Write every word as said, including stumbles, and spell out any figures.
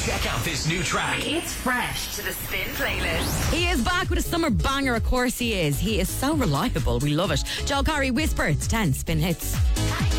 Check out this new track. It's fresh to the Spin playlist. He is back with a summer banger, of course he is. He is so reliable, we love it. Joel Corry, Whisper, it's ten Spin Hits.